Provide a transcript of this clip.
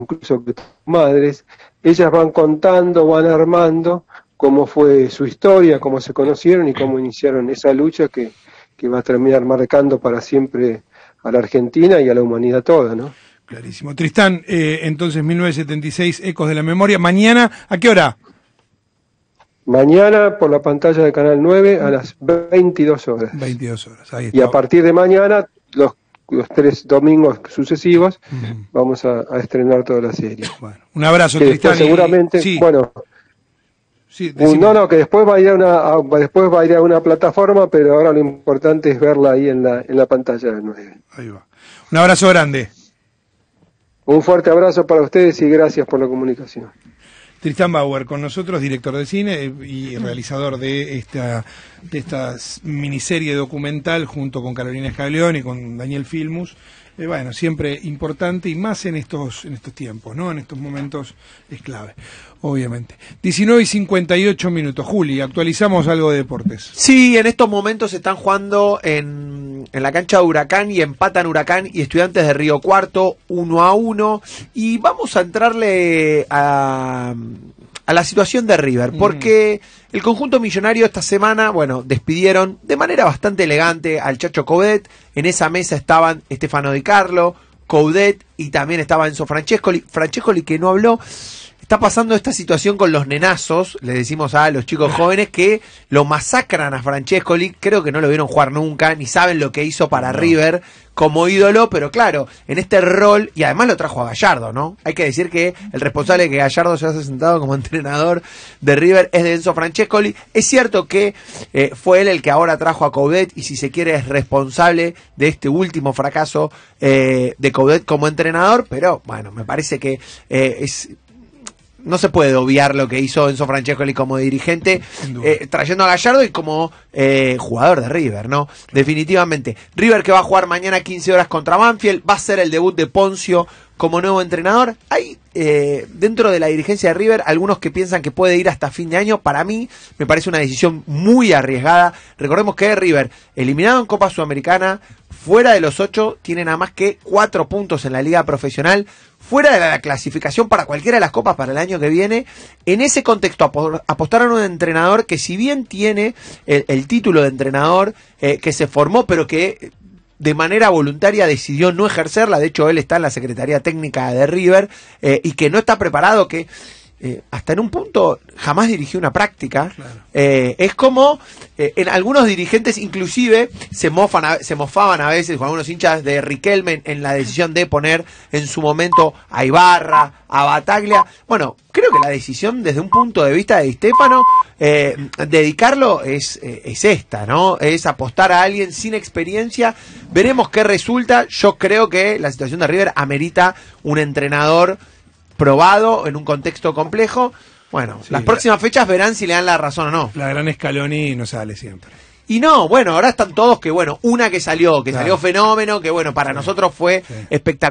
incluso que tus madres, ellas van contando, van armando cómo fue su historia, cómo se conocieron y cómo iniciaron esa lucha que va a terminar marcando para siempre a la Argentina y a la humanidad toda, ¿no? Clarísimo. Tristán, entonces 1976, Ecos de la Memoria. Mañana, ¿a qué hora? Mañana por la pantalla de Canal 9 a las 22 horas. 22 horas, ahí está. Y a partir de mañana, los 3 domingos sucesivos, vamos a estrenar toda la serie. Bueno, un abrazo, que Tristán. Seguramente, sí. Bueno, sí, que después va a ir a una plataforma, pero ahora lo importante es verla ahí en la pantalla de 9. Ahí va. Un abrazo grande. Un fuerte abrazo para ustedes y gracias por la comunicación. Tristán Bauer con nosotros, director de cine y realizador de esta miniserie documental junto con Carolina Scaglione y con Daniel Filmus. Bueno, siempre importante y más en estos tiempos, ¿no? En estos momentos es clave, obviamente. 19:58. Juli, actualizamos algo de deportes. Sí, en estos momentos se están jugando en la cancha de Huracán y empatan Huracán y Estudiantes de Río Cuarto 1-1. Y vamos a entrarle a la situación de River, porque el conjunto millonario esta semana, bueno, despidieron de manera bastante elegante al Chacho Coudet. En esa mesa estaban Stefano Di Carlo, Coudet y también estaba Enzo Francescoli. Francescoli, que no habló. Está pasando esta situación con los nenazos, le decimos a los chicos jóvenes, que lo masacran a Francescoli. Creo que no lo vieron jugar nunca, ni saben lo que hizo para River como ídolo, pero claro, en este rol, y además lo trajo a Gallardo, ¿no? Hay que decir que el responsable de que Gallardo se haya sentado como entrenador de River es de Enzo Francescoli. Es cierto que fue él el que ahora trajo a Coudet, y si se quiere es responsable de este último fracaso de Coudet como entrenador, pero bueno, me parece que no se puede obviar lo que hizo Enzo Francescoli como dirigente, trayendo a Gallardo y como jugador de River, ¿no? Definitivamente. River, que va a jugar mañana 15 horas contra Banfield, va a ser el debut de Ponzio como nuevo entrenador. Hay dentro de la dirigencia de River algunos que piensan que puede ir hasta fin de año. Para mí me parece una decisión muy arriesgada. Recordemos que River, eliminado en Copa Sudamericana, fuera de los 8, tiene nada más que 4 puntos en la liga profesional, fuera de la clasificación para cualquiera de las copas para el año que viene. En ese contexto apostaron a un entrenador que, si bien tiene el título de entrenador, que se formó, pero que de manera voluntaria decidió no ejercerla. De hecho, él está en la Secretaría Técnica de River, y que no está preparado, que hasta en un punto jamás dirigió una práctica. Claro. Es como en algunos dirigentes inclusive se mofaban a veces con algunos hinchas de Riquelme en la decisión de poner en su momento a Ibarra, a Bataglia. Bueno, creo que la decisión desde un punto de vista de Di Stéfano, dedicarlo es esta, ¿no? Es apostar a alguien sin experiencia. Veremos qué resulta. Yo creo que la situación de River amerita un entrenador probado en un contexto complejo. Bueno, sí, las próximas fechas verán si le dan la razón o no. La gran Scaloni no sale siempre. Y no, bueno, ahora están todos que, bueno, una que salió fenómeno, que bueno, para nosotros fue espectacular.